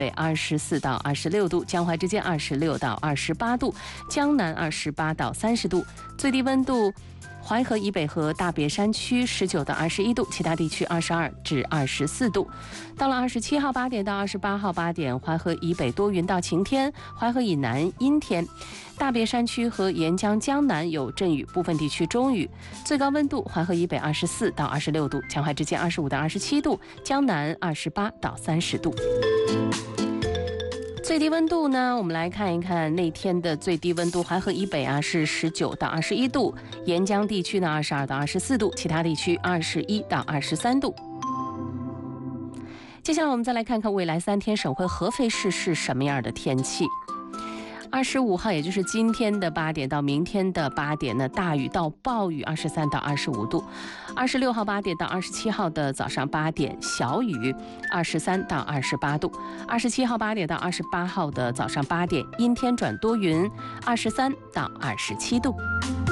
北24到26度，江淮之间26到28度，江南28到30度，最低温度。淮河以北和大别山区19到21度，其他地区22至24度。到了27号8点到28号8点，淮河以北多云到晴天，淮河以南阴天。大别山区和沿江江南有阵雨，部分地区中雨。最高温度淮河以北24到26度，江淮之间25到27度，江南28到30度。最低温度呢，我们来看一看那天的最低温度，淮河以北是19到21度，沿江地区呢22到24度，其他地区21到23度。接下来我们再来看看未来3天省会合肥市是什么样的天气。25号，也就是今天的8点到明天的8点呢，大雨到暴雨，23到25度。26号8点到27号的早上8点，小雨，23到28度。27号8点到28号的早上8点，阴天转多云，23到27度。